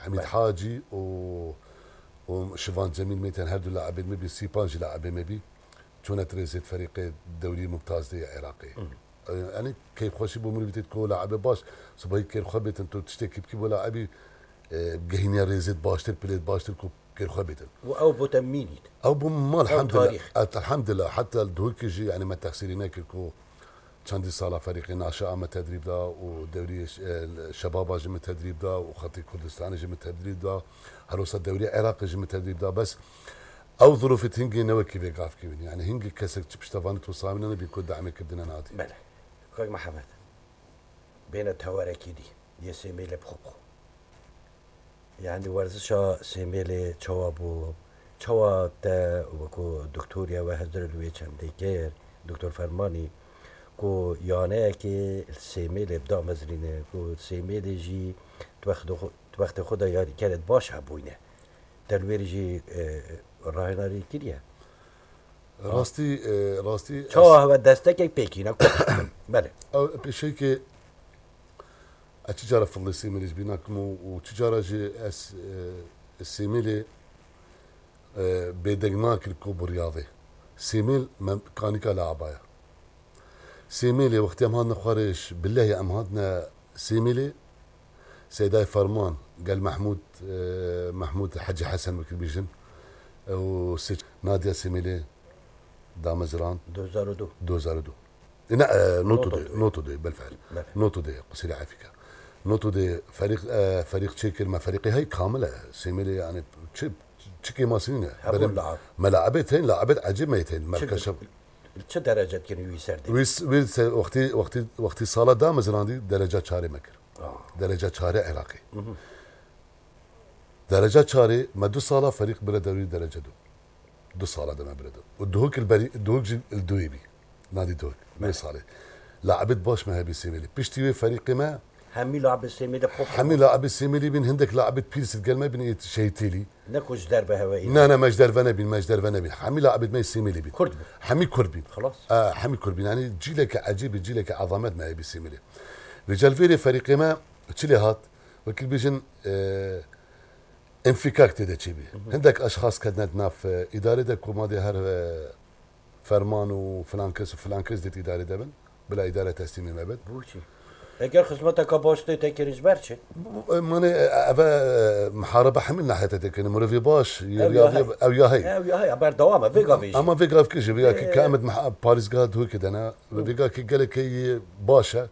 حميد حاجي وشيفان جميل ميتين هردو لاعبين مبي سيبانجي لاعبين مبي كانت رئيسة فريق الدوري ممتاز دي عراقي يعني كيف خوشي بومري بتكو لاعب باش صباي كيف خبيت انتو تشتكي بكي لاعبي بجهينيا ريزت باشتر بليت باشتر كيف خبيت او بو تميني او بما الحمد لله تاريخ. الحمد لله حتى الدوك يجي يعني ما تخسرينا كيكو كان صار فريق ناشئ من التدريب دا ودوري الشباب اجى من التدريب دا وخطي كردستان اجى من التدريب دا هروس الدوري العراق اجى من التدريب دا بس او ظروف تنجي نوى كيف يقاف كيف يعني هنجي كسك بشتفان توصامنا نبي كود دعمك بدنا نادي بله كوي محمد بين التواركي دي يسمي لي بخو يعني ورزشا سيميلي تشوابو تشوا تا وكو دكتور يا وهزر الويتشم ديكير دكتور فرماني كو يانه كي السيميلي بدا مزرينه كو السيميلي جي توقت خدا ياري كانت باش هبوينه تلوير جي راهناري كيريا راستي شو هو دستك بيكينا بله او بشيء كي التجاره في السيميلي بيناكم وتجاره جي اس السيميلي بيدقناك الكوب رياضي سيميل كانيكا لعبايا سيميلي وقت امهاتنا خارج بالله يا امهاتنا سيميلي سيداي فرمان قال محمود حجي حسن بكل بيجن وسج نادية سيميلي دامزران 2002 نوتو دي بالفعل نوتو دي قصير عافيكا نوتو دي فريق تشيكل ما فريقي هي كامله سيميلي يعني تشيكي ماسينه ملاعبتين لاعبت عجيبتين مركز چه درجه كانوا يسردي وقتی سالا دامزران دي درجه 4 مكر درجه 4 عراقي درجه 4 ما دو سالا فريق بلا دوري درجه 2 سالا دما بلا والدهوك الدهوك الدويبي نادي دوك ما صار لاعبت باش ما هي سيميلي بيشتي فريق ما همي لاعب السيميلي حمي لاعب السيميلي بين هندك لاعبت بيرس القلمه بين شيتيلي نكوش دربه هوائيه لا مجدر فنبي حمي لاعبت ما السيميلي بين كرد حمي كربين خلاص حمي كربين يعني جيلك عجيب جيلك عظمت ما هي السيميلي رجال فيري فريق ما تشيلي هات وكل بيجن انفكاك تدشيبي عندك اشخاص كانت ناف ادارتك وما دي هر فرمان وفلانكس دي اداره دبن بلا اداره تسليمي ما بد بوشي اگر خدمتك باشتي تكريج برشي ماني ابا محاربه حمل ناحيتك يعني مرفي باش او يا هي ابر دوامه فيغا فيش اما فيغا كيش فيغا كامد باريس قاد هو كده انا فيغا كي قال لك هي باشا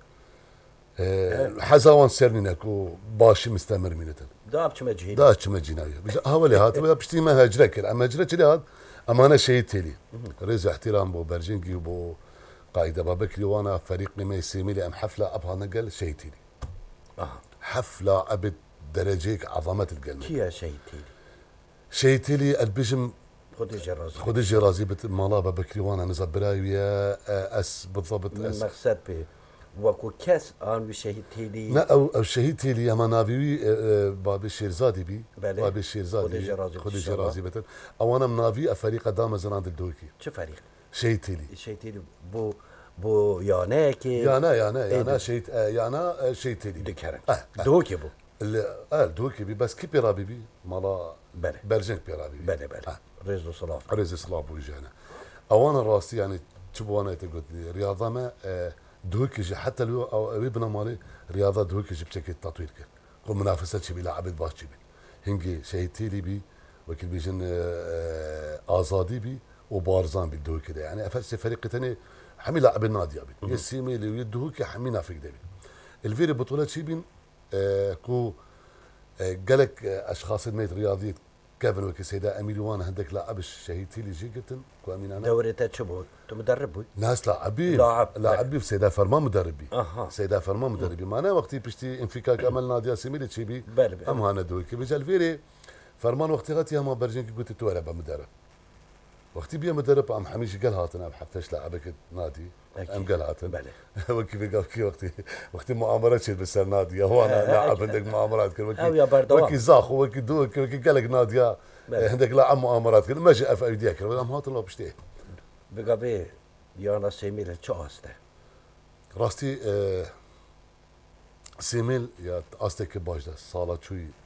حزاوان سرنينكو باشي مستمر مينتن دابش مجينا هاولي هات بشتي ما هجرك اما هجرك لي هات اما انا شيء تيلي ريز احترام بو برجنجي وبو قائد ابا بكري وانا فريق ما يسمي ام حفله ابها نقل شيء تيلي حفله ابد درجيك عظمه القلب كيا شيء تيلي البجم خديجه رازي مالا ابا بكري وانا نزبراي ويا اس بالضبط اس مقصد به وكو كاس ان بشهيد تيلي لا او شهيد تيلي اما نافي باب الشيرزادي بي باب الشيرزادي خديجه رازي بتن او انا منافي فريق دام زراند الدوكي شو فريق شهيد تيلي بو ياناكي يانا شهيد تيلي دكرم دوكي بو دوكي بي بس كي بيرابي بي مالا برجنك بيرابي بله ريز صلاف ويجانا او انا راسي يعني تشوفوا انا تقول لي رياضه ما دوكيجي حتى لو او ابن مالي رياضه دوكيجي بشكل تطوير كان ومنافسات شي بيلعب باش شي هنجي شيتيلي بي وكل بيجن ازادي بي وبارزان بالدو كده يعني افرس فريق ثاني حمي لاعب النادي ابي يسيمي اللي يدهوك حمي نافق دبي الفيري بطولات شي بين كو قالك اشخاص الميت رياضيه كيفن وكي سيدا امير وانا عندك لاعب الشهيتي اللي جي قلت كوامين انا دوريتك شبو انت مدرب ناس لاعبي في سيدا فرمان مدربي سيدا فرمان مدربي ما انا وقتي بشتي انفكاك امل نادي سيميلي تشيبي ام انا دوي كي بيجي الفيري فرمان وقتي غاتي ما برجنك قلت تو انا مدرب وقتي بيا مدرب ام حميش قال هاتنا بحفتش لاعبك نادي ام قال هاتنا وكيف قال كي وقتي مؤامرات شي بس نادي هو انا لاعب عندك مؤامرات وكي زاخ وكي دو وكي قال لك نادي عندك لاعب مؤامرات كذا ماشي اف ايديك ام هات الله بشتي بقى بي يانا سيميل تشاسته راستي سيميل يا استك باجدا صاله شوي